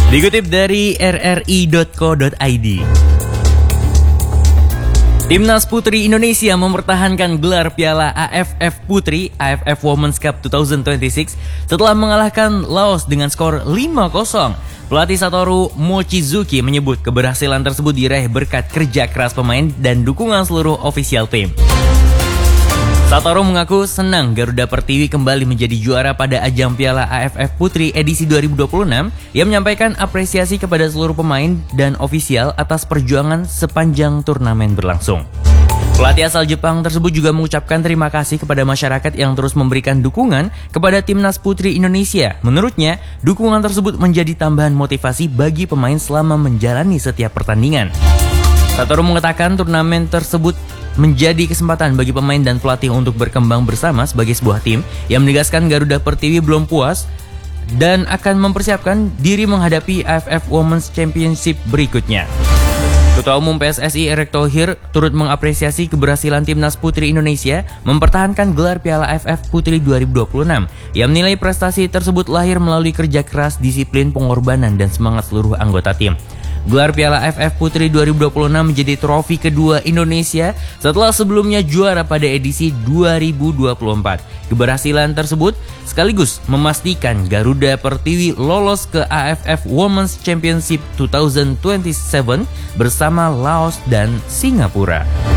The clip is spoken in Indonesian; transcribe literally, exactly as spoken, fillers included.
Dikutip dari r r i dot co dot i d. Timnas Putri Indonesia mempertahankan gelar Piala A F F Putri A F F Women's Cup dua ribu dua puluh enam setelah mengalahkan Laos dengan skor lima kosong. Pelatih Satoru Mochizuki menyebut keberhasilan tersebut diraih berkat kerja keras pemain dan dukungan seluruh official tim. Satoru mengaku senang Garuda Pertiwi kembali menjadi juara pada ajang Piala A F F Putri edisi dua ribu dua puluh enam. Ia menyampaikan apresiasi kepada seluruh pemain dan ofisial atas perjuangan sepanjang turnamen berlangsung. Pelatih asal Jepang tersebut juga mengucapkan terima kasih kepada masyarakat yang terus memberikan dukungan kepada Timnas Putri Indonesia. Menurutnya, dukungan tersebut menjadi tambahan motivasi bagi pemain selama menjalani setiap pertandingan. Satoru mengatakan turnamen tersebut menjadi kesempatan bagi pemain dan pelatih untuk berkembang bersama sebagai sebuah tim. Yang menegaskan Garuda Pertiwi belum puas dan akan mempersiapkan diri menghadapi A F F Women's Championship berikutnya. Ketua Umum P S S I Erick Thohir turut mengapresiasi keberhasilan Timnas Putri Indonesia mempertahankan gelar Piala A F F Putri dua ribu dua puluh enam. Ia menilai prestasi tersebut lahir melalui kerja keras, disiplin, pengorbanan, dan semangat seluruh anggota tim. Gelar Piala A F F Putri dua ribu dua puluh enam menjadi trofi kedua Indonesia setelah sebelumnya juara pada edisi dua ribu dua puluh empat. Keberhasilan tersebut sekaligus memastikan Garuda Pertiwi lolos ke A F F Women's Championship dua ribu dua puluh tujuh bersama Laos dan Singapura.